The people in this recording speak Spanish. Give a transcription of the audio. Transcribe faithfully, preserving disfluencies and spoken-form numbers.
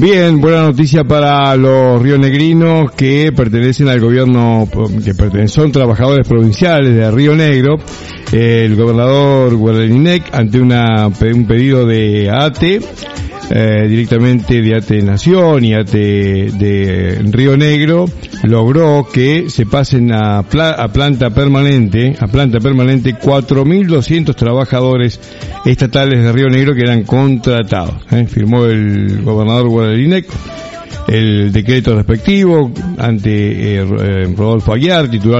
Bien, buena noticia para los rionegrinos que pertenecen al gobierno, que pertenecen, son trabajadores provinciales de Río Negro. El gobernador Guaralinec, ante una, un pedido de ATE, eh, directamente de ATE Nación y ATE de Río Negro, logró que se pasen a, pla, a planta permanente, a planta permanente cuatro mil doscientos trabajadores estatales de Río Negro que eran contratados. ¿eh? Firmó el gobernador Guaralinec el decreto respectivo ante eh, Rodolfo Aguiar, titular